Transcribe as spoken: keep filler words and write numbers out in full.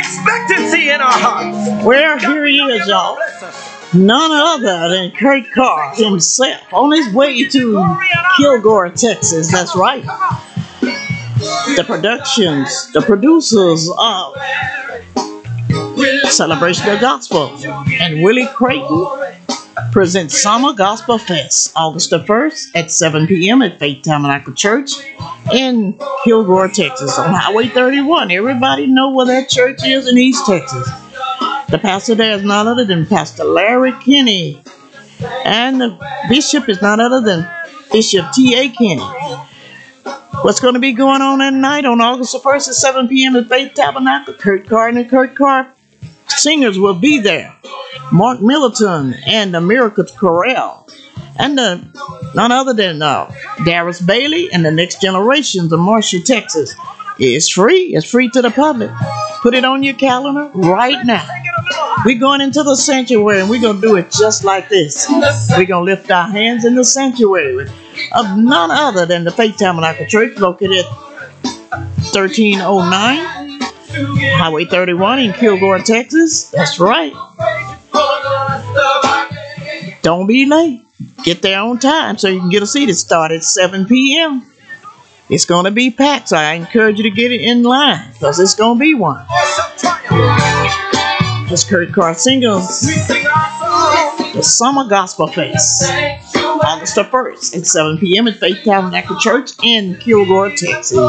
expectancy in our hearts. Well, here he is, y'all. None other than Kurt Carr himself on his way to Kilgore, Texas. That's right. The productions, the producers of Celebration of Gospel and Willie Creighton present Summer Gospel Fest August the first at seven p.m. at Faith Tabernacle Church in Kilgore, Texas on Highway thirty-one. Everybody know where that church is in East Texas. The pastor there is none other than Pastor Larry Kinney, and the bishop is none other than Bishop T A Kinney. What's going to be going on that night on August the first at seven p.m. at Faith Tabernacle? Kurt Carr and the Kurt Carr singers will be there. Mark Middleton and the Miracles Chorale, and the, none other than uh, Darius Bailey and the Next Generations of Marshall, Texas. It's free. It's free to the public. Put it on your calendar right now. We're going into the sanctuary, and we're going to do it just like this. We're going to lift our hands in the sanctuary of none other than the Faith Tabernacle Church, located at thirteen oh nine Highway thirty-one in Kilgore, Texas. That's right. Don't be late. Get there on time so you can get a seat. It starts at seven p.m. It's going to be packed, so I encourage you to get it in line because it's going to be one. This Kurt Carr singers the Summer Gospel Fest August the first at seven p.m. at Faith Tabernacle Church in Kilgore, Texas.